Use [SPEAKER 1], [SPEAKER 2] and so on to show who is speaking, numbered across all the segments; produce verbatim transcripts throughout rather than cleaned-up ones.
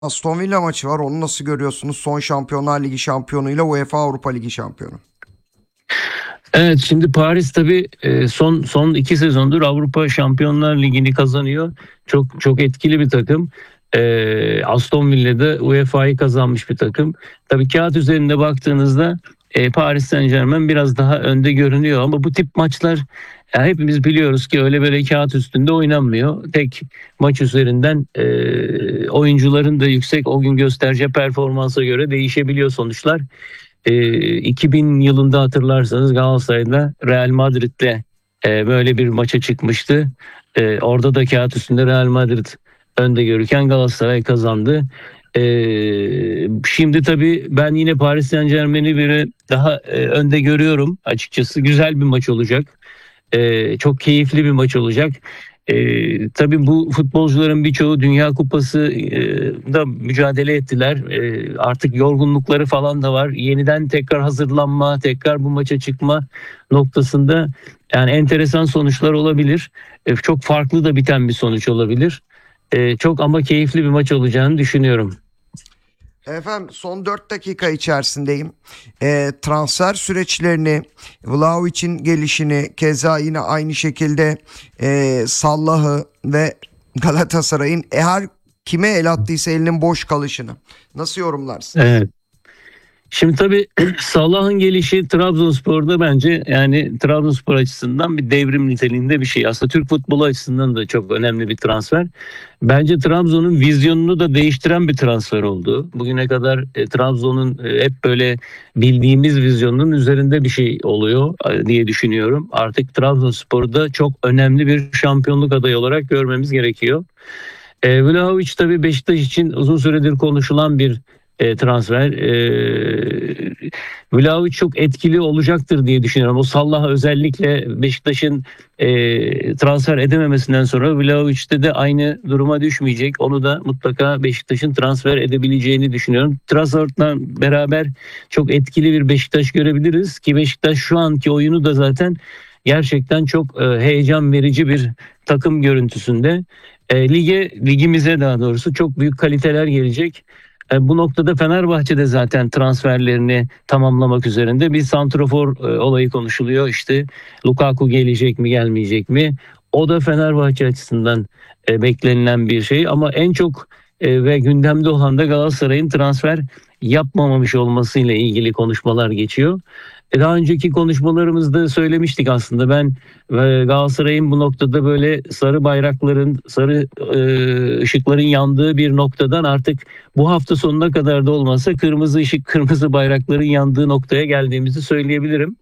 [SPEAKER 1] Aston Villa maçı var. Onu nasıl görüyorsunuz? Son Şampiyonlar Ligi şampiyonuyla UEFA Avrupa Ligi şampiyonu.
[SPEAKER 2] Evet, şimdi Paris tabii e, son son iki sezondur Avrupa Şampiyonlar Ligi'ni kazanıyor. Çok çok etkili bir takım. E, Aston Villa'da U E F A'yı kazanmış bir takım. Tabii kağıt üzerinde baktığınızda e, Paris Saint-Germain biraz daha önde görünüyor ama bu tip maçlar ya hepimiz biliyoruz ki öyle böyle kağıt üstünde oynanmıyor. Tek maç üzerinden e, oyuncuların da yüksek o gün göstereceği performansa göre değişebiliyor sonuçlar. E, iki bin yılında hatırlarsanız Galatasaray'da Real Madrid'le e, böyle bir maça çıkmıştı. E, orada da kağıt üstünde Real Madrid önde görürken Galatasaray kazandı. E, şimdi tabii ben yine Paris Saint-Germain'i bir daha e, önde görüyorum açıkçası. Güzel bir maç olacak. E, çok keyifli bir maç olacak. Ee, tabii bu futbolcuların birçoğu Dünya Kupası e, da mücadele ettiler. E, artık yorgunlukları falan da var. Yeniden tekrar hazırlanma, tekrar bu maça çıkma noktasında yani enteresan sonuçlar olabilir. E, çok farklı da biten bir sonuç olabilir. E, çok ama keyifli bir maç olacağını düşünüyorum.
[SPEAKER 1] Efendim son dört dakika içerisindeyim. E, transfer süreçlerini, Vlahovic'in gelişini, keza yine aynı şekilde e, Salah'ı ve Galatasaray'ın e, her kime el attıysa elinin boş kalışını nasıl yorumlarsınız?
[SPEAKER 2] Evet. Şimdi tabii Salah'ın gelişi Trabzonspor'da bence yani Trabzonspor açısından bir devrim niteliğinde bir şey. Aslında Türk futbolu açısından da çok önemli bir transfer. Bence Trabzon'un vizyonunu da değiştiren bir transfer oldu. Bugüne kadar e, Trabzon'un e, hep böyle bildiğimiz vizyonun üzerinde bir şey oluyor e, diye düşünüyorum. Artık Trabzonspor'da çok önemli bir şampiyonluk adayı olarak görmemiz gerekiyor. E, Vlahovic tabii Beşiktaş için uzun süredir konuşulan bir E, transfer. E, Vlahovic çok etkili olacaktır diye düşünüyorum. O Salah özellikle Beşiktaş'ın e, transfer edememesinden sonra Vlahovic'te de aynı duruma düşmeyecek. Onu da mutlaka Beşiktaş'ın transfer edebileceğini düşünüyorum. Transfer'la beraber çok etkili bir Beşiktaş görebiliriz ki Beşiktaş şu anki oyunu da zaten gerçekten çok e, heyecan verici bir takım görüntüsünde. E, lige ligimize daha doğrusu çok büyük kaliteler gelecek. Bu noktada Fenerbahçe de zaten transferlerini tamamlamak üzerinde bir santrafor olayı konuşuluyor. İşte Lukaku gelecek mi gelmeyecek mi? O da Fenerbahçe açısından beklenilen bir şey ama en çok ve gündemde olan da Galatasaray'ın transfer yapmamamış olmasıyla ilgili konuşmalar geçiyor. Daha önceki konuşmalarımızda söylemiştik aslında ben Galatasaray'ın bu noktada böyle sarı bayrakların, sarı ışıkların yandığı bir noktadan artık bu hafta sonuna kadar da olmasa kırmızı ışık, kırmızı bayrakların yandığı noktaya geldiğimizi söyleyebilirim.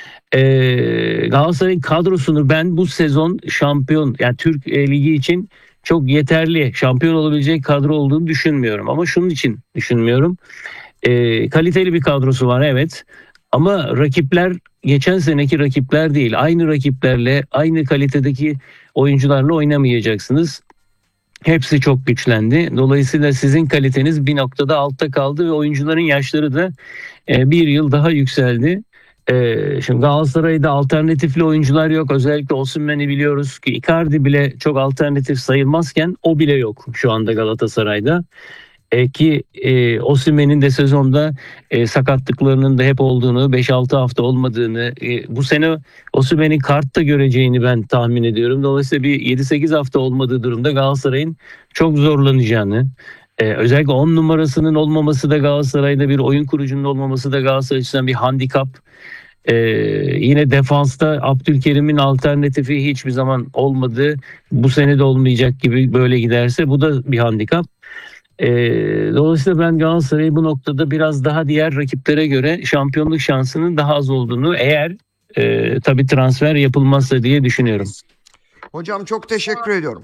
[SPEAKER 2] Galatasaray'ın kadrosunu ben bu sezon şampiyon yani Türk Ligi için çok yeterli şampiyon olabilecek kadro olduğunu düşünmüyorum ama şunun için düşünmüyorum. Kaliteli bir kadrosu var evet. Ama rakipler geçen seneki rakipler değil. Aynı rakiplerle, aynı kalitedeki oyuncularla oynamayacaksınız. Hepsi çok güçlendi. Dolayısıyla sizin kaliteniz bir noktada altta kaldı ve oyuncuların yaşları da bir yıl daha yükseldi. Şimdi Galatasaray'da alternatifli oyuncular yok. Özellikle Osimhen'i biliyoruz ki Icardi bile çok alternatif sayılmazken o bile yok şu anda Galatasaray'da. E, ki e, Osimhen'in de sezonda e, sakatlıklarının da hep olduğunu, beş altı hafta olmadığını, e, bu sene Osimhen'in kartta göreceğini ben tahmin ediyorum. Dolayısıyla bir yedi sekiz hafta olmadığı durumda Galatasaray'ın çok zorlanacağını, e, özellikle on numarasının olmaması da Galatasaray'da bir oyun kurucunun olmaması da Galatasaray açısından bir handikap. Ee, yine defansta Abdülkerim'in alternatifi hiçbir zaman olmadı. Bu sene de olmayacak gibi böyle giderse bu da bir handikap. Ee, dolayısıyla ben Galatasaray'ı bu noktada biraz daha diğer rakiplere göre şampiyonluk şansının daha az olduğunu eğer e, tabii transfer yapılmazsa diye düşünüyorum.
[SPEAKER 1] Hocam çok teşekkür ediyorum.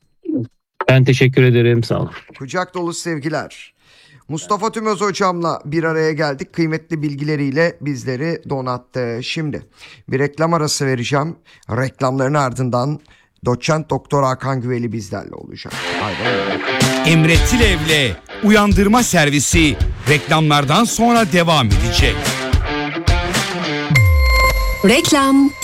[SPEAKER 2] Ben teşekkür ederim, sağ olun.
[SPEAKER 1] Kucak dolu sevgiler. Mustafa Tümöz hocamla bir araya geldik. Kıymetli bilgileriyle bizleri donattı. Şimdi bir reklam arası vereceğim. Reklamların ardından Doçent Doktor Hakan Güveli bizlerle olacak. Haydi.
[SPEAKER 3] Emre Tilev'le Uyandırma Servisi reklamlardan sonra devam edecek.
[SPEAKER 4] Reklam.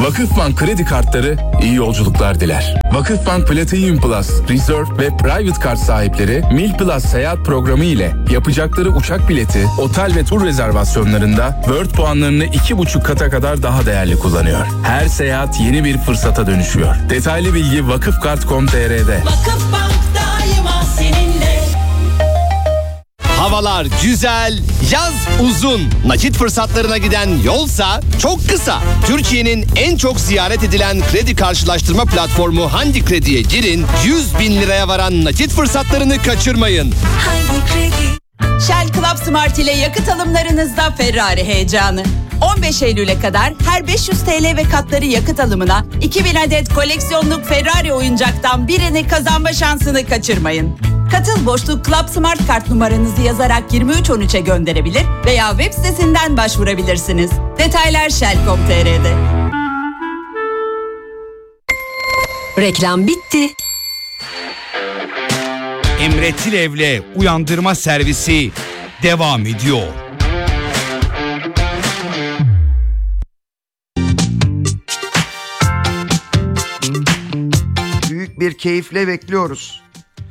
[SPEAKER 4] Vakıfbank kredi kartları iyi yolculuklar diler. Vakıfbank Platinum Plus, Reserve ve Private Kart sahipleri Mil Plus seyahat programı ile yapacakları uçak bileti, otel ve tur rezervasyonlarında World puanlarını iki buçuk kata kadar daha değerli kullanıyor. Her seyahat yeni bir fırsata dönüşüyor. Detaylı bilgi vakıfkart nokta com nokta tr'de.
[SPEAKER 5] Vakıfbank daima seninle.
[SPEAKER 6] Havalar güzel, yaz uzun. Nakit fırsatlarına giden yolsa çok kısa. Türkiye'nin en çok ziyaret edilen kredi karşılaştırma platformu Handi Kredi'ye girin. yüz bin liraya varan nakit fırsatlarını kaçırmayın.
[SPEAKER 5] Handi Kredi. Shell Club Smart ile yakıt alımlarınızda Ferrari heyecanı. on beş Eylül'e kadar her beş yüz Türk lirası ve katları yakıt alımına iki bin adet koleksiyonluk Ferrari oyuncaktan birini kazanma şansını kaçırmayın. Katıl boşluk Club Smart kart numaranızı yazarak yirmi üç on üçe gönderebilir veya web sitesinden başvurabilirsiniz. Detaylar shell nokta com nokta tr'de.
[SPEAKER 7] Reklam bitti.
[SPEAKER 3] Emre Tilev'le Uyandırma Servisi devam ediyor.
[SPEAKER 1] Büyük bir keyifle bekliyoruz.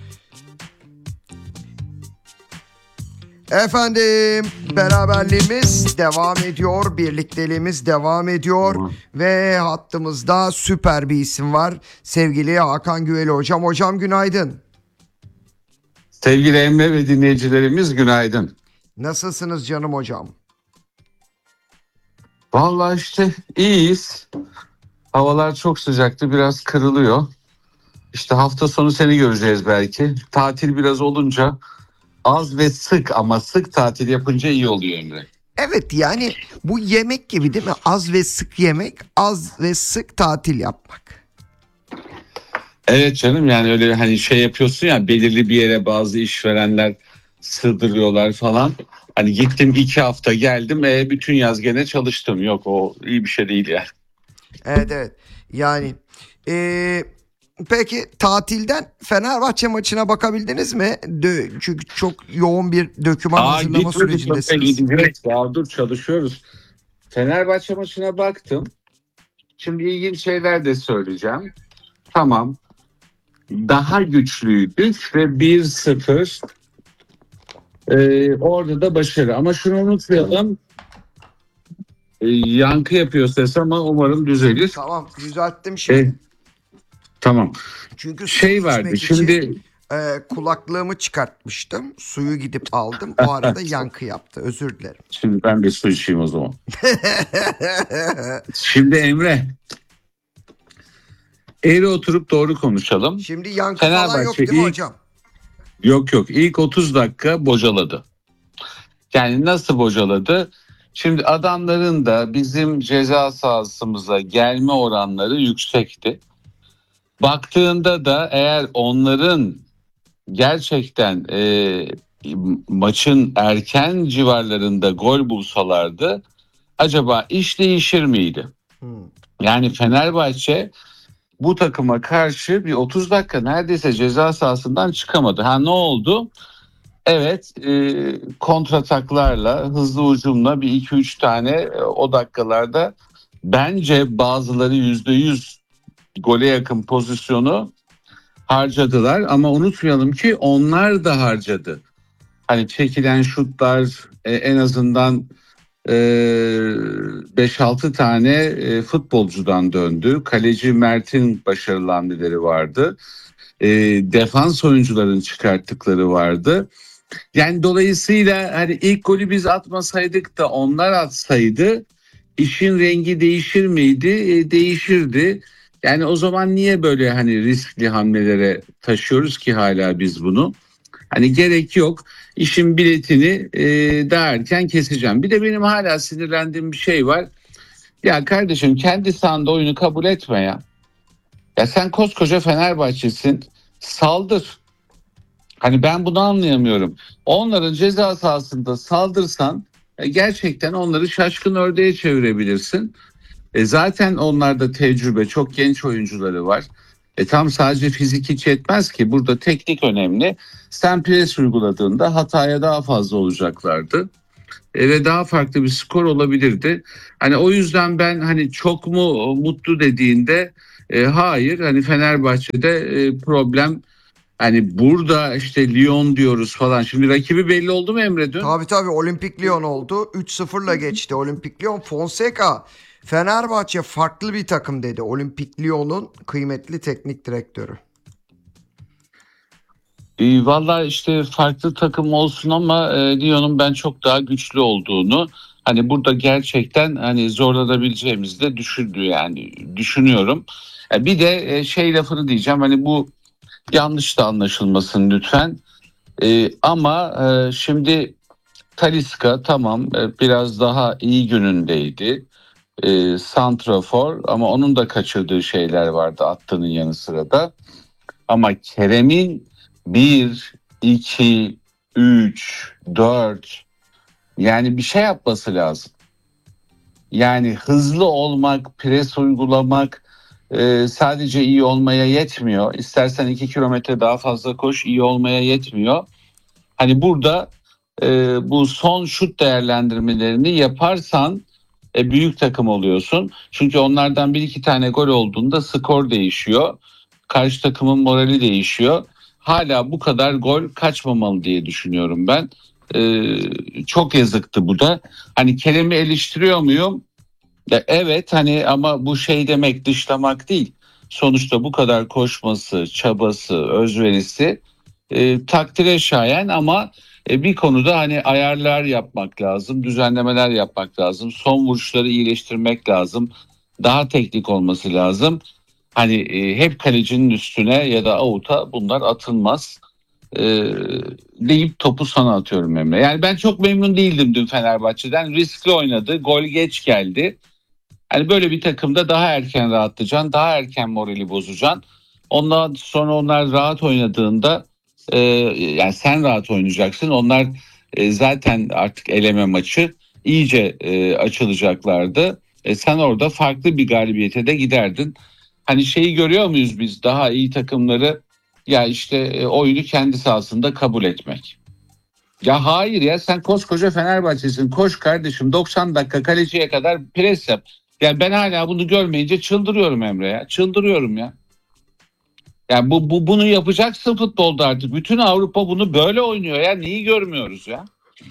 [SPEAKER 1] Efendim, beraberliğimiz devam ediyor, birlikteliğimiz devam ediyor ve hattımızda süper bir isim var. Sevgili Hakan Güveli hocam. Hocam günaydın.
[SPEAKER 8] Sevgili Emre ve dinleyicilerimiz günaydın.
[SPEAKER 1] Nasılsınız canım hocam?
[SPEAKER 8] Vallahi işte iyiyiz. Havalar çok sıcaktı, biraz kırılıyor. İşte hafta sonu seni göreceğiz belki. Tatil biraz olunca az ve sık ama sık tatil yapınca iyi oluyor Emre.
[SPEAKER 1] Evet, yani bu yemek gibi değil mi? Az ve sık yemek, az ve sık tatil yapmak.
[SPEAKER 8] Evet canım, yani öyle hani şey yapıyorsun ya, belirli bir yere bazı işverenler sığdırıyorlar falan. Hani gittim iki hafta geldim e, bütün yaz gene çalıştım. Yok, o iyi bir şey değil yani.
[SPEAKER 1] Evet evet yani ee, peki tatilden Fenerbahçe maçına bakabildiniz mi? Dö- çünkü çok yoğun bir döküman
[SPEAKER 8] Aa,
[SPEAKER 1] hazırlama
[SPEAKER 8] gitmedim,
[SPEAKER 1] sürecindesiniz.
[SPEAKER 8] gitmedim. Daha dur, çalışıyoruz. Fenerbahçe maçına baktım. Şimdi ilginç şeyler de söyleyeceğim. Tamam. Daha güçlüydük ve bir sıfır ee, orada da başarı. Ama şunu unutmayalım. Ee, yankı yapıyor ses ama umarım düzelir.
[SPEAKER 1] Tamam, düzelttim şimdi.
[SPEAKER 8] Ee, tamam.
[SPEAKER 1] Çünkü su
[SPEAKER 8] Şey
[SPEAKER 1] içmek
[SPEAKER 8] vardı
[SPEAKER 1] için,
[SPEAKER 8] şimdi.
[SPEAKER 1] e, kulaklığımı çıkartmıştım. Suyu gidip aldım. O arada yankı yaptı. Özür dilerim.
[SPEAKER 8] Şimdi ben bir su içeyim o zaman. Şimdi Emre. Eğri oturup doğru konuşalım.
[SPEAKER 1] Şimdi yankı falan yok
[SPEAKER 8] Fenerbahçe
[SPEAKER 1] değil mi
[SPEAKER 8] ilk-
[SPEAKER 1] hocam?
[SPEAKER 8] Yok yok, ilk otuz dakika bocaladı. Yani nasıl bocaladı? Şimdi adamların da bizim ceza sahasımıza gelme oranları yüksekti. Baktığında da eğer onların gerçekten e, maçın erken civarlarında gol bulsalardı acaba iş değişir miydi?
[SPEAKER 1] Hmm.
[SPEAKER 8] Yani Fenerbahçe bu takıma karşı bir otuz dakika neredeyse ceza sahasından çıkamadı. Ha, ne oldu? Evet, e, kontrataklarla, hızlı hücumla bir iki üç tane e, o dakikalarda bence bazıları yüzde yüz gole yakın pozisyonu harcadılar. Ama unutmayalım ki onlar da harcadı. Hani çekilen şutlar e, en azından e, beş altı tane e, futbolcudan döndü. Kaleci Mert'in başarılı hamleleri vardı. E, defans oyuncuların çıkarttıkları vardı. Yani dolayısıyla hani ilk golü biz atmasaydık da onlar atsaydı işin rengi değişir miydi? E, değişirdi. Yani o zaman niye böyle hani riskli hamlelere taşıyoruz ki hala biz bunu? Hani gerek yok. İşin biletini e, daha erken keseceğim. Bir de benim hala sinirlendiğim bir şey var. Ya kardeşim, kendi sahanda oyunu kabul etme ya. Ya sen koskoca Fenerbahçe'sin. Saldır. Hani ben bunu anlayamıyorum. Onların ceza sahasında saldırsan e, gerçekten onları şaşkın ördeğe çevirebilirsin. E zaten onlarda tecrübe, çok genç oyuncuları var. E tam sadece fizik hiç yetmez ki. Burada teknik önemli. Sen pres uyguladığında hataya daha fazla olacaklardı. E, ve daha farklı bir skor olabilirdi. Hani o yüzden ben hani çok mu mutlu dediğinde e, hayır, hani Fenerbahçe'de e, problem. Hani burada işte Lyon diyoruz falan. Şimdi rakibi belli oldu mu Emre dün?
[SPEAKER 1] Tabii tabii, Olimpik Lyon oldu. üç sıfırla geçti Olimpik Lyon. Fonseca, Fenerbahçe farklı bir takım dedi. Olimpik Lyon'un kıymetli teknik direktörü.
[SPEAKER 8] E, Valla işte farklı takım olsun ama e, Lyon'un ben çok daha güçlü olduğunu, hani burada gerçekten hani zorlanabileceğimizi de düşündü yani düşünüyorum. E, bir de e, şey lafını diyeceğim, hani bu yanlış da anlaşılmasın lütfen. E, ama e, şimdi Talisca tamam, e, biraz daha iyi günündeydi. E, santrafor, ama onun da kaçırdığı şeyler vardı attığının yanı sıra da. Ama Kerem'in bir, iki, üç, dört, yani bir şey yapması lazım. Yani hızlı olmak, pres uygulamak e, sadece iyi olmaya yetmiyor. İstersen iki kilometre daha fazla koş, iyi olmaya yetmiyor. Hani burada e, bu son şut değerlendirmelerini yaparsan e, büyük takım oluyorsun. Çünkü onlardan bir iki tane gol olduğunda skor değişiyor. Karşı takımın morali değişiyor. Hala bu kadar gol kaçmamalı diye düşünüyorum ben. Ee, çok yazıktı bu da. Hani Kerem'i eleştiriyor muyum? Ya evet, hani ama bu şey demek, dışlamak değil. Sonuçta bu kadar koşması, çabası, özverisi e, takdire şayan, ama e, bir konuda hani ayarlar yapmak lazım, düzenlemeler yapmak lazım. Son vuruşları iyileştirmek lazım. Daha teknik olması lazım. Hani e, hep kalecinin üstüne ya da avuta bunlar atılmaz e, deyip topu sana atıyorum Emre. Yani ben çok memnun değildim dün Fenerbahçe'den. Riskli oynadı, gol geç geldi. Hani böyle bir takımda daha erken rahatlayacaksın, daha erken morali bozacaksın. Ondan sonra onlar rahat oynadığında e, yani sen rahat oynayacaksın. Onlar e, zaten artık eleme maçı, iyice e, açılacaklardı. E, sen orada farklı bir galibiyete de giderdin. Hani şeyi görüyor muyuz biz, daha iyi takımları ya işte e, oyunu kendi sahasında kabul etmek. Ya hayır ya, sen koskoca Fenerbahçe'sin, koş kardeşim doksan dakika kaleciye kadar pres yap. Yani ben hala bunu görmeyince çıldırıyorum Emre ya, çıldırıyorum ya. Yani bu, bu bunu yapacaksın futbolda artık. Bütün Avrupa bunu böyle oynuyor ya, neyi görmüyoruz ya?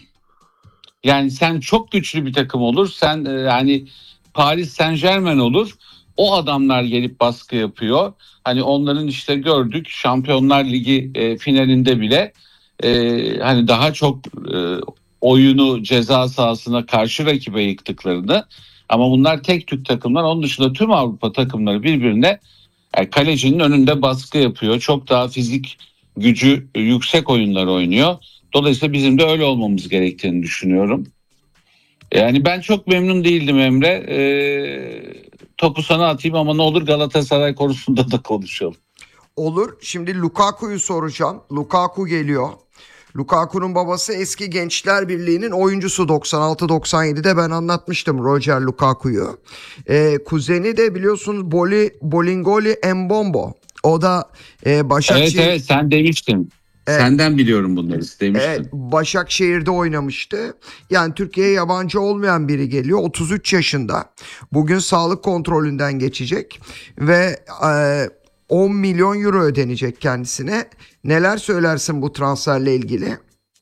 [SPEAKER 8] Yani sen çok güçlü bir takım olur, sen e, yani Paris Saint-Germain olur. O adamlar gelip baskı yapıyor. Hani onların işte gördük Şampiyonlar Ligi e, finalinde bile e, hani daha çok e, oyunu ceza sahasına karşı rakibe yıktıklarını. Ama bunlar tek tük takımlar. Onun dışında tüm Avrupa takımları birbirine yani kalecinin önünde baskı yapıyor. Çok daha fizik gücü yüksek oyunlar oynuyor. Dolayısıyla bizim de öyle olmamız gerektiğini düşünüyorum. Yani ben çok memnun değildim Emre. Ee, topu sana atayım ama ne olur Galatasaray konusunda da konuşalım.
[SPEAKER 1] Olur. Şimdi Lukaku'yu soracağım. Lukaku geliyor. Lukaku'nun babası eski Gençler Birliği'nin oyuncusu, doksan altı doksan yedide ben anlatmıştım Roger Lukaku'yu. Ee, kuzeni de biliyorsunuz Boli, Bolingoli Mbombo. O da e, Başakşehir...
[SPEAKER 8] Evet evet, sen demiştin. Evet. Senden biliyorum bunları demiştin.
[SPEAKER 1] Evet, Başakşehir'de oynamıştı. Yani Türkiye'ye yabancı olmayan biri geliyor. otuz üç yaşında. Bugün sağlık kontrolünden geçecek ve e, on milyon euro ödenecek kendisine. Neler söylersin bu transferle ilgili?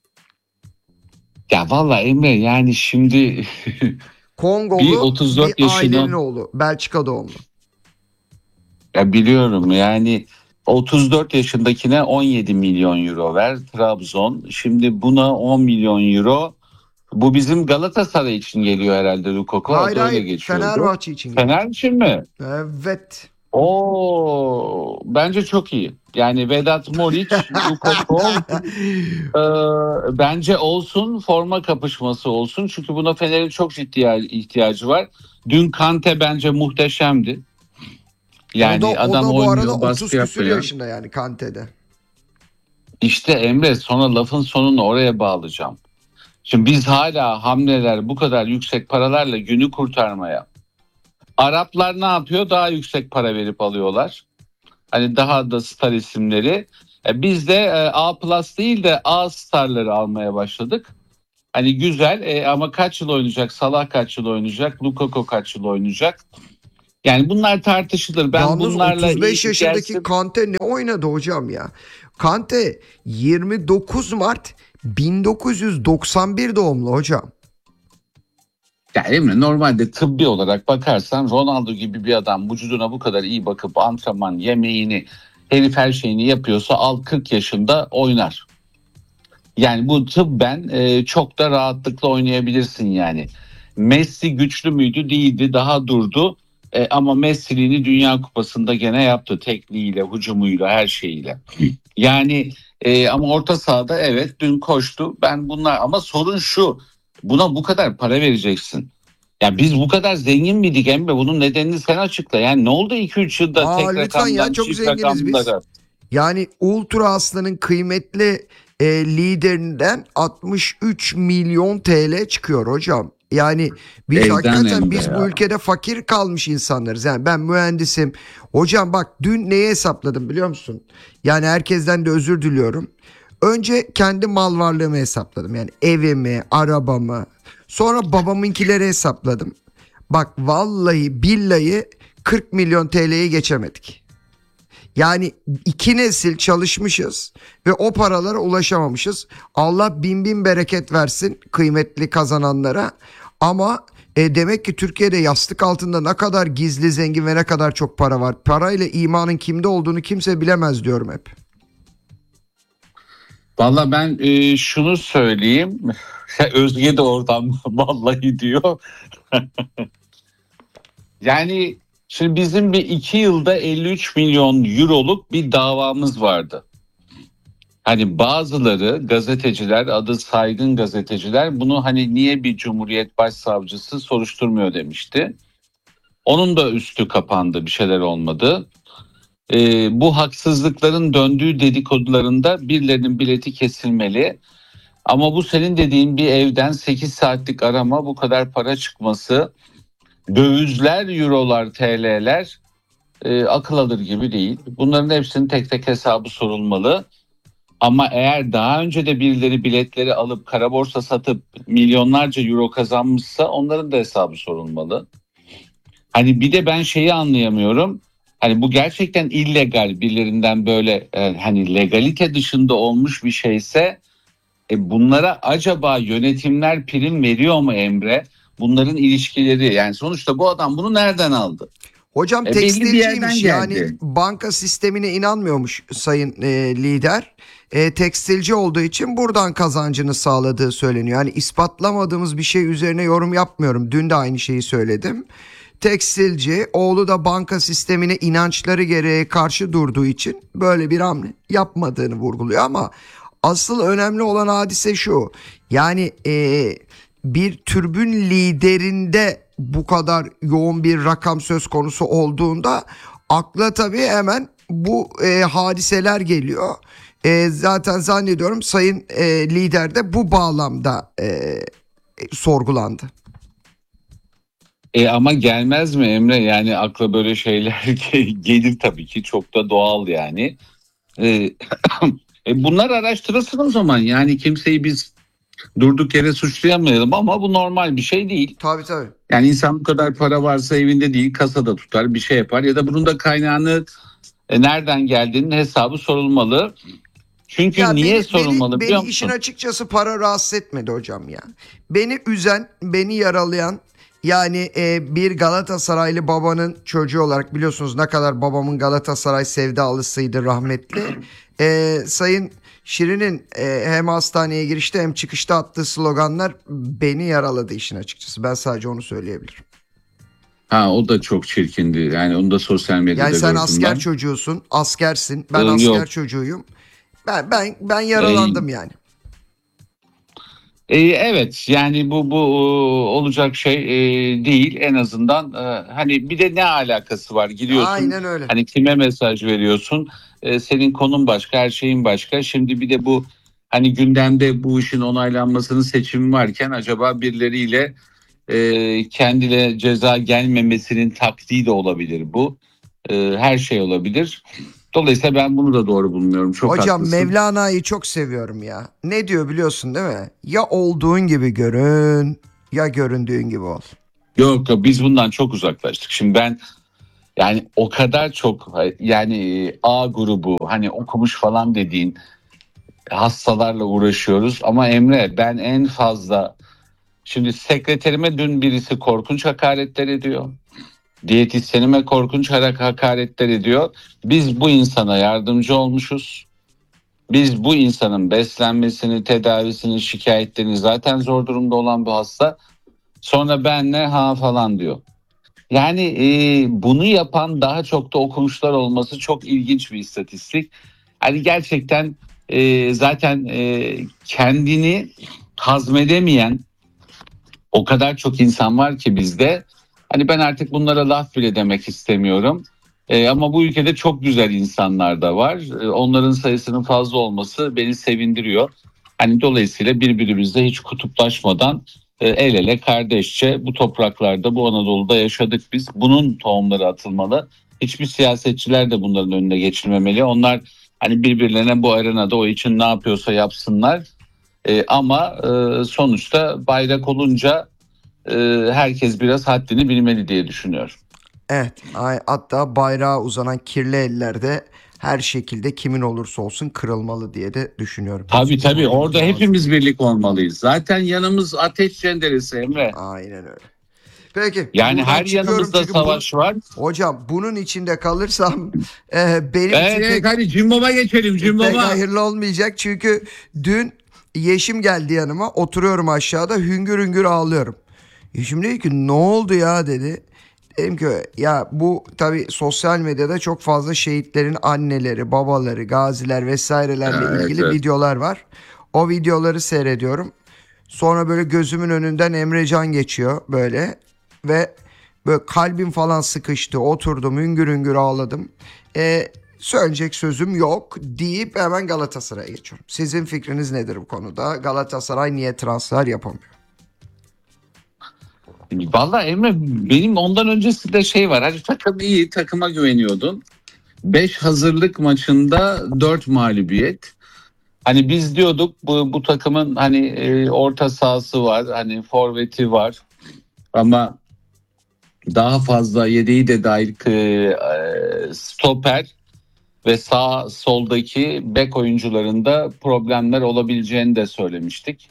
[SPEAKER 8] Ya vallahi Emre, yani şimdi
[SPEAKER 1] Kongolu
[SPEAKER 8] bir otuz dört
[SPEAKER 1] bir
[SPEAKER 8] yaşında
[SPEAKER 1] ailenin oğlu. Belçika doğumlu.
[SPEAKER 8] Ya biliyorum yani otuz dört yaşındakine on yedi milyon euro ver Trabzon. Şimdi buna on milyon euro. Bu bizim Galatasaray için geliyor herhalde Lukaku.
[SPEAKER 1] Hayır hayır, Fenerbahçe için geliyor.
[SPEAKER 8] Fener için mi?
[SPEAKER 1] Evet.
[SPEAKER 8] Oo, bence çok iyi. Yani Vedat Muriç, Lukaku e, bence olsun, forma kapışması olsun. Çünkü buna Fener'in çok ciddi ihtiyacı var. Dün Kante bence muhteşemdi. Yani
[SPEAKER 1] o da,
[SPEAKER 8] adam
[SPEAKER 1] o da bu
[SPEAKER 8] oynuyor,
[SPEAKER 1] arada
[SPEAKER 8] baskı
[SPEAKER 1] otuz küsur
[SPEAKER 8] yapıyor.
[SPEAKER 1] yaşında yani Kante'de.
[SPEAKER 8] İşte Emre, sonra lafın sonunu oraya bağlayacağım. Şimdi biz hala hamleler bu kadar yüksek paralarla günü kurtarmaya. Araplar ne yapıyor? Daha yüksek para verip alıyorlar. Hani daha da star isimleri. E biz de e, A plus değil de A starları almaya başladık. Hani güzel e, ama kaç yıl oynayacak? Salah kaç yıl oynayacak? Lukaku kaç yıl oynayacak? Yani bunlar tartışılır. Ben
[SPEAKER 1] Yalnız
[SPEAKER 8] bunlarla
[SPEAKER 1] otuz beş
[SPEAKER 8] iyi
[SPEAKER 1] yaşındaki
[SPEAKER 8] gelsin.
[SPEAKER 1] Kante ne oynadı hocam ya? Kante yirmi dokuz Mart bin dokuz yüz doksan bir doğumlu hocam.
[SPEAKER 8] Ya Emre, normalde tıbbi olarak bakarsan Ronaldo gibi bir adam vücuduna bu kadar iyi bakıp antrenman, yemeğini, herif her şeyini yapıyorsa al kırk yaşında oynar. Yani bu tıbben e, çok da rahatlıkla oynayabilirsin yani. Messi güçlü müydü? Değildi. Daha durdu. E, ama Messi'liğini Dünya Kupası'nda gene yaptı. Tekniğiyle, hücumuyla, her şeyiyle. Yani e, ama orta sahada evet dün koştu. Ben bunlar ama sorun şu. Buna bu kadar para vereceksin. Ya biz bu kadar zengin miydik Emre? Bunun nedenini sen açıkla. Yani ne oldu iki üç yılda
[SPEAKER 1] Aa,
[SPEAKER 8] tek
[SPEAKER 1] lütfen
[SPEAKER 8] rakamdan
[SPEAKER 1] ya, çok
[SPEAKER 8] çift
[SPEAKER 1] zenginiz biz.
[SPEAKER 8] rakamlara?
[SPEAKER 1] Yani Ultra Aslan'ın kıymetli e, liderinden altmış üç milyon T L çıkıyor hocam. Yani biz
[SPEAKER 8] Evden
[SPEAKER 1] hakikaten
[SPEAKER 8] hem de
[SPEAKER 1] biz
[SPEAKER 8] ya.
[SPEAKER 1] bu ülkede fakir kalmış insanlarız. Yani ben mühendisim. Hocam bak dün neyi hesapladım biliyor musun? Yani herkesten de özür diliyorum. Önce kendi mal varlığımı hesapladım. Yani evimi, arabamı. Sonra babamınkileri hesapladım. Bak vallahi billahi kırk milyon T L'yi geçemedik. Yani iki nesil çalışmışız ve o paralara ulaşamamışız. Allah bin bin bereket versin kıymetli kazananlara. Ama e, demek ki Türkiye'de yastık altında ne kadar gizli zengin ve ne kadar çok para var. Parayla imanın kimde olduğunu kimse bilemez diyorum hep.
[SPEAKER 8] Valla ben e, şunu söyleyeyim. Özge de oradan vallahi diyor. Yani şimdi bizim bir iki yılda elli üç milyon euroluk bir davamız vardı. Hani bazıları gazeteciler, adı saygın gazeteciler bunu hani niye bir Cumhuriyet Başsavcısı soruşturmuyor demişti. Onun da üstü kapandı, bir şeyler olmadı. Ee, bu haksızlıkların döndüğü dedikodularında birilerinin bileti kesilmeli. Ama bu senin dediğin bir evden sekiz saatlik arama, bu kadar para çıkması, dövizler, eurolar, T L'ler e, akıl alır gibi değil. Bunların hepsinin tek tek hesabı sorulmalı. Ama eğer daha önce de birileri biletleri alıp kara borsa satıp milyonlarca euro kazanmışsa onların da hesabı sorulmalı. Hani bir de ben şeyi anlayamıyorum. Hani bu gerçekten illegal, birilerinden böyle e, hani legalite dışında olmuş bir şeyse e, bunlara acaba yönetimler prim veriyor mu Emre? Bunların ilişkileri, yani sonuçta bu adam bunu nereden aldı?
[SPEAKER 1] Hocam
[SPEAKER 8] E, belli bir yerden
[SPEAKER 1] tekstilciymiş
[SPEAKER 8] geldi.
[SPEAKER 1] yani banka sistemine inanmıyormuş sayın e, lider. E, tekstilci olduğu için buradan kazancını sağladığı söyleniyor. Yani ispatlamadığımız bir şey üzerine yorum yapmıyorum. Dün de aynı şeyi söyledim. Tekstilci, oğlu da banka sistemine inançları gereği karşı durduğu için böyle bir hamle yapmadığını vurguluyor. Ama asıl önemli olan hadise şu. Yani e, bir türbün liderinde bu kadar yoğun bir rakam söz konusu olduğunda akla tabii hemen bu e, hadiseler geliyor. E, zaten zannediyorum sayın e, lider de bu bağlamda e, e, sorgulandı.
[SPEAKER 8] E ama gelmez mi Emre? Yani akla böyle şeyler gelir tabii ki, çok da doğal yani. E, e bunlar araştırılsın o zaman. Yani kimseyi biz durduk yere suçlayamayalım ama bu normal bir şey değil.
[SPEAKER 1] Tabii tabii.
[SPEAKER 8] Yani insan bu kadar para varsa evinde değil kasada tutar, bir şey yapar ya da bunun da kaynağını e, nereden geldiğinin hesabı sorulmalı. Çünkü
[SPEAKER 1] Ya
[SPEAKER 8] niye
[SPEAKER 1] beni,
[SPEAKER 8] sorulmalı
[SPEAKER 1] beni,
[SPEAKER 8] biliyor
[SPEAKER 1] beni
[SPEAKER 8] musun?
[SPEAKER 1] işin açıkçası para rahatsız etmedi hocam ya. Beni üzen, beni yaralayan, yani e, bir Galatasaraylı babanın çocuğu olarak, biliyorsunuz ne kadar babamın Galatasaray sevdalısıydı rahmetli. E, Sayın Şirin'in e, hem hastaneye girişte hem çıkışta attığı sloganlar beni yaraladı işin açıkçası. Ben sadece onu söyleyebilirim.
[SPEAKER 8] Ha, o da çok çirkindi. Yani onu da sosyal medyada
[SPEAKER 1] Yani sen
[SPEAKER 8] gördüm
[SPEAKER 1] asker
[SPEAKER 8] ben.
[SPEAKER 1] çocuğusun, askersin. Ben
[SPEAKER 8] Ee,
[SPEAKER 1] asker
[SPEAKER 8] yok.
[SPEAKER 1] çocuğuyum. Ben ben ben yaralandım
[SPEAKER 8] Ee,
[SPEAKER 1] yani.
[SPEAKER 8] E, evet yani bu bu e, olacak şey e, değil en azından. E, hani bir de ne alakası var, gidiyorsun
[SPEAKER 1] Aynen öyle.
[SPEAKER 8] hani kime mesaj veriyorsun. E, senin konun başka, her şeyin başka. Şimdi bir de bu hani gündemde bu işin onaylanmasının seçimi varken acaba birileriyle e, kendine ceza gelmemesinin taktiği de olabilir bu. E, her şey olabilir. Dolayısıyla ben bunu da doğru bulmuyorum. Çok
[SPEAKER 1] Hocam
[SPEAKER 8] haklısın.
[SPEAKER 1] Mevlana'yı çok seviyorum ya. Ne diyor biliyorsun değil mi? Ya olduğun gibi görün ya göründüğün gibi ol.
[SPEAKER 8] Yok yok, biz bundan çok uzaklaştık. Şimdi ben yani o kadar çok yani A grubu hani okumuş falan dediğin hastalarla uğraşıyoruz. Ama Emre, ben en fazla şimdi sekreterime dün birisi korkunç hakaretler ediyor. Diyetisyenime korkunç hakaretler ediyor. Biz bu insana yardımcı olmuşuz. Biz bu insanın beslenmesini, tedavisini, şikayetlerini, zaten zor durumda olan bu hasta. Sonra benle ha falan diyor. Yani e, bunu yapan daha çok da okumuşlar olması çok ilginç bir istatistik. Hani gerçekten e, zaten e, kendini hazmedemeyen o kadar çok insan var ki bizde. Hani ben artık bunlara laf bile demek istemiyorum. E, ama bu ülkede çok güzel insanlar da var. E, onların sayısının fazla olması beni sevindiriyor. Hani dolayısıyla birbirimizle hiç kutuplaşmadan e, el ele kardeşçe bu topraklarda, bu Anadolu'da yaşadık biz. Bunun tohumları atılmalı. Hiçbir siyasetçiler de bunların önüne geçilmemeli. Onlar hani birbirlerine bu arenada o için ne yapıyorsa yapsınlar. E, ama e, sonuçta bayrak olunca e, herkes biraz haddini bilmeli diye düşünüyorum.
[SPEAKER 1] Evet, ay- hatta bayrağı uzanan kirli ellerde her şekilde kimin olursa olsun kırılmalı diye de düşünüyorum.
[SPEAKER 8] Tabii tabii, orada hepimiz birlik olmalıyız. Zaten yanımız ateş cenderesi Emre.
[SPEAKER 1] Aynen öyle. Peki.
[SPEAKER 8] Yani
[SPEAKER 1] buradan
[SPEAKER 8] her
[SPEAKER 1] çıkıyorum
[SPEAKER 8] yanımızda
[SPEAKER 1] çünkü
[SPEAKER 8] savaş
[SPEAKER 1] bu-
[SPEAKER 8] var.
[SPEAKER 1] Hocam bunun içinde kalırsam e, benim için
[SPEAKER 8] Evet,
[SPEAKER 1] pek,
[SPEAKER 8] hadi Cimbom'a geçelim,
[SPEAKER 1] pek
[SPEAKER 8] Cimbom'a.
[SPEAKER 1] hayırlı olmayacak. Çünkü dün Yeşim geldi yanıma, oturuyorum aşağıda, hüngür hüngür ağlıyorum. Yeşim dedi ki ne oldu ya dedi. Dedim ki ya bu tabii sosyal medyada çok fazla şehitlerin anneleri, babaları, gaziler vesairelerle
[SPEAKER 8] Evet,
[SPEAKER 1] ilgili
[SPEAKER 8] evet.
[SPEAKER 1] videolar var. O videoları seyrediyorum. Sonra böyle gözümün önünden Emrecan geçiyor böyle ve böyle kalbim falan sıkıştı. Oturdum hüngür hüngür ağladım. Ee, söyleyecek sözüm yok deyip hemen Galatasaray'a geçiyorum. Sizin fikriniz nedir bu konuda? Galatasaray niye transfer yapamıyor?
[SPEAKER 8] Vallahi Emre, benim ondan öncesinde şey var. Hadi takım iyi, takıma güveniyordun. beş hazırlık maçında dört mağlubiyet. Hani biz diyorduk bu, bu takımın hani e, orta sahası var, hani forveti var. Ama daha fazla yedeği de dahil e, e, stoper ve sağ soldaki bek oyuncularında problemler olabileceğini de söylemiştik.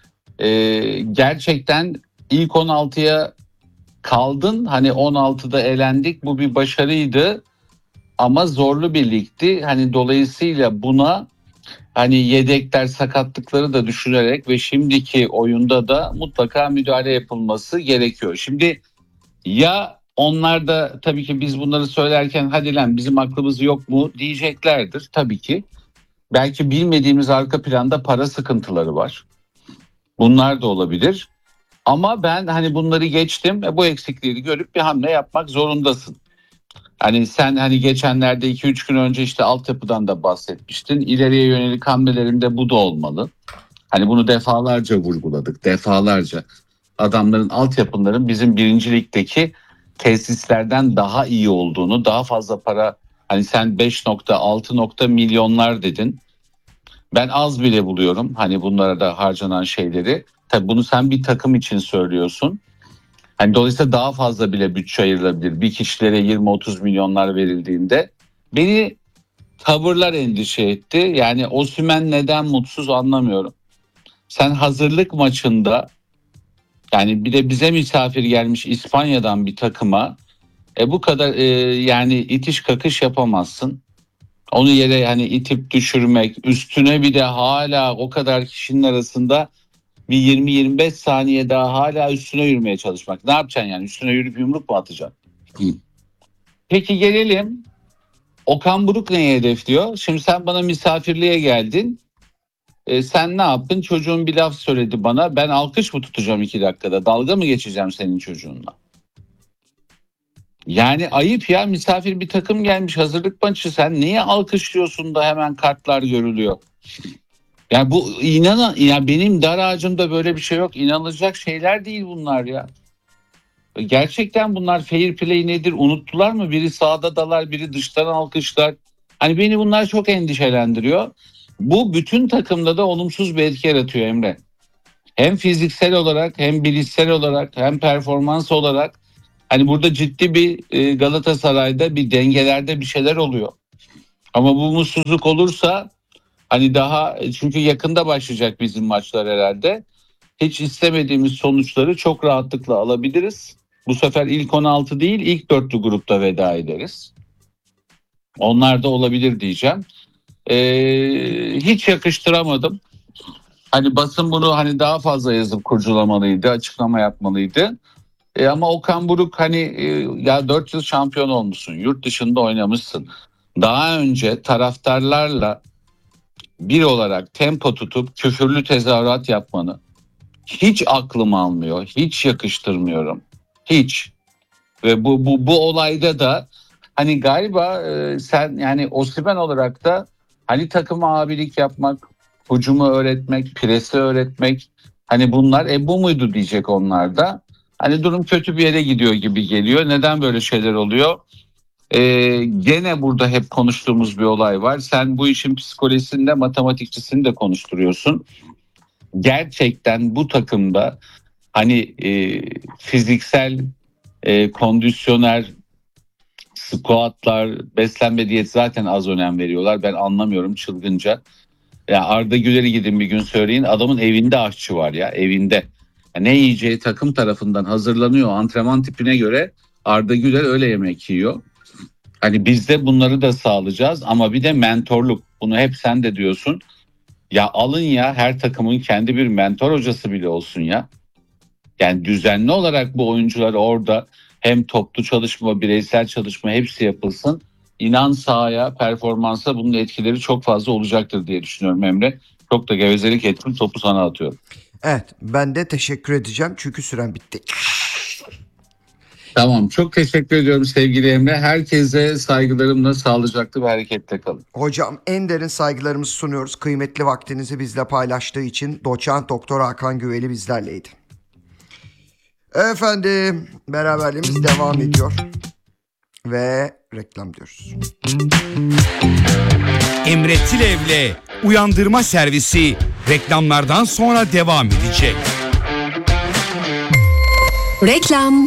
[SPEAKER 8] E, gerçekten ilk on altıya kaldın. Hani on altıda elendik. Bu bir başarıydı. Ama zorlu bir ligdi. Hani dolayısıyla buna hani yedekler, sakatlıkları da düşünerek ve şimdiki oyunda da mutlaka müdahale yapılması gerekiyor. Şimdi ya onlar da tabii ki biz bunları söylerken hadi lan bizim aklımız yok mu diyeceklerdir tabii ki. Belki bilmediğimiz arka planda para sıkıntıları var. Bunlar da olabilir. Ama ben hani bunları geçtim ve bu eksikliği görüp bir hamle yapmak zorundasın. Hani sen hani geçenlerde iki üç gün önce işte altyapıdan da bahsetmiştin. İleriye yönelik hamlelerinde bu da olmalı. Hani bunu defalarca vurguladık, defalarca. Adamların, altyapıların bizim birinci ligdeki tesislerden daha iyi olduğunu, daha fazla para, hani sen beş nokta altı nokta milyonlar dedin. Ben az bile buluyorum hani bunlara da harcanan şeyleri. Tabii bunu sen bir takım için söylüyorsun. Hani dolayısıyla daha fazla bile bütçe ayrılabilir. Bir kişilere yirmi otuz milyonlar verildiğinde beni tavırlar endişe etti. Yani Osimhen neden mutsuz anlamıyorum. Sen hazırlık maçında, yani bir de bize misafir gelmiş İspanya'dan bir takıma e, bu kadar e, yani itiş kakış yapamazsın. Onu yere yani itip düşürmek, üstüne bir de hala o kadar kişinin arasında bir yirmi yirmi beş saniye daha hala üstüne yürümeye çalışmak. Ne yapacaksın yani? Üstüne yürüyüp yumruk mu atacaksın? Peki gelelim. Okan Buruk neyi hedefliyor? Şimdi sen bana misafirliğe geldin. E, sen ne yaptın? Çocuğun bir laf söyledi bana. Ben alkış mı tutacağım iki dakikada? Dalga mı geçeceğim senin çocuğunla? Yani ayıp ya, misafir bir takım gelmiş hazırlık maçı. Sen niye alkışlıyorsun da hemen kartlar görülüyor? Yani bu inan ya, benim dar ağacımda böyle bir şey yok. İnanılacak şeyler değil bunlar ya. Gerçekten bunlar fair play nedir? Unuttular mı? Biri sağda dalar, biri dıştan alkışlar. Hani beni bunlar çok endişelendiriyor. Bu bütün takımda da olumsuz bir etki yaratıyor Emre. Hem fiziksel olarak hem bilişsel olarak hem performans olarak hani burada ciddi bir e, Galatasaray'da bir dengelerde bir şeyler oluyor. Ama bu mutsuzluk olursa hani daha çünkü yakında başlayacak bizim maçlar herhalde. Hiç istemediğimiz sonuçları çok rahatlıkla alabiliriz. Bu sefer ilk on altı değil ilk dörtlü grupta veda ederiz. Onlar da olabilir diyeceğim. Ee, hiç yakıştıramadım. Hani basın bunu hani daha fazla yazıp kurcalamalıydı, açıklama yapmalıydı. E ama Okan Buruk hani e, ya dört yıl şampiyon olmuşsun, yurt dışında oynamışsın. Daha önce taraftarlarla bir olarak tempo tutup küfürlü tezahürat yapmanı hiç aklım almıyor, hiç yakıştırmıyorum, hiç. Ve bu bu bu olayda da hani galiba e, sen yani Osimhen olarak da hani takıma abilik yapmak, hücumu öğretmek, presi öğretmek hani bunlar e bu muydu diyecek onlar da. Hani durum kötü bir yere gidiyor gibi geliyor. Neden böyle şeyler oluyor? Ee, gene burada hep konuştuğumuz bir olay var. Sen bu işin psikolojisinde matematikçisini de konuşturuyorsun. Gerçekten bu takımda hani e, fiziksel e, kondisyoner, squatlar, beslenme, diyet zaten az önem veriyorlar. Ben anlamıyorum çılgınca. Ya Arda Güler'i gidin bir gün söyleyin. Adamın evinde aşçı var ya evinde. Ne yiyeceği takım tarafından hazırlanıyor. Antrenman tipine göre Arda Güler öyle yemek yiyor. Hani biz de bunları da sağlayacağız ama bir de mentorluk. Bunu hep sen de diyorsun. Ya alın ya her takımın kendi bir mentor hocası bile olsun ya. Yani düzenli olarak bu oyuncular orada hem toplu çalışma, bireysel çalışma hepsi yapılsın. İnan sahaya, performansa bunun etkileri çok fazla olacaktır diye düşünüyorum Emre. Çok da gevezelik ettim, topu sana atıyorum.
[SPEAKER 1] Evet, ben de teşekkür edeceğim çünkü süren bitti.
[SPEAKER 8] Tamam, çok teşekkür ediyorum sevgili Emre. Herkese saygılarımla sağlıcaklı bir hareketle kalın.
[SPEAKER 1] Hocam en derin saygılarımızı sunuyoruz. Kıymetli vaktinizi bizle paylaştığı için Doçent Doktor Hakan Güveli bizlerleydi. Efendim, beraberliğimiz devam ediyor. Ve reklam diyoruz.
[SPEAKER 3] Emre Tilev'le Uyandırma Servisi reklamlardan sonra devam edecek.
[SPEAKER 7] Reklam.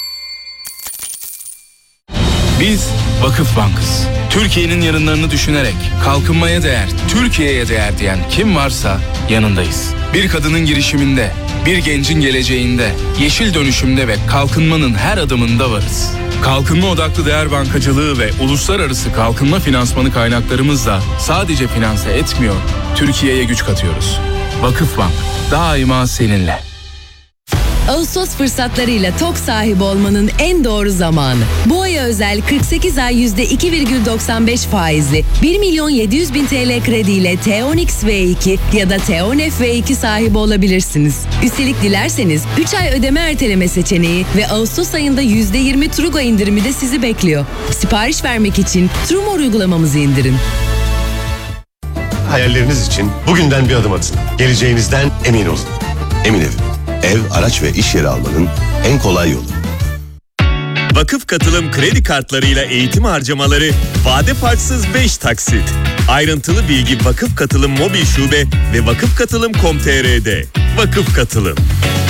[SPEAKER 4] Biz Vakıf Bank'ız. Türkiye'nin yarınlarını düşünerek kalkınmaya değer, Türkiye'ye değer diyen kim varsa yanındayız. Bir kadının girişiminde, bir gencin geleceğinde, yeşil dönüşümde ve kalkınmanın her adımında varız. Kalkınma odaklı değer bankacılığı ve uluslararası kalkınma finansmanı kaynaklarımızla sadece finanse etmiyor, Türkiye'ye güç katıyoruz. Vakıfbank, daima seninle.
[SPEAKER 7] Ağustos fırsatlarıyla TOK sahibi olmanın en doğru zamanı. Bu aya özel kırk sekiz ay yüzde iki virgül doksan beş faizli bir milyon yedi yüz bin T L krediyle T on X V iki ya da T on F V iki sahibi olabilirsiniz. Üstelik dilerseniz üç ay ödeme erteleme seçeneği ve Ağustos ayında yüzde yirmi Trugo indirimi de sizi bekliyor. Sipariş vermek için Trumor uygulamamızı indirin.
[SPEAKER 9] Hayalleriniz için bugünden bir adım atın. Geleceğinizden emin olun. Emin Ev. Ev, araç ve iş yeri almanın en kolay yolu.
[SPEAKER 10] Vakıf Katılım kredi kartlarıyla eğitim harcamaları vade farksız beş taksit. Ayrıntılı bilgi Vakıf Katılım mobil şube ve vakıf katılım nokta com nokta tr'de. Vakıf Katılım.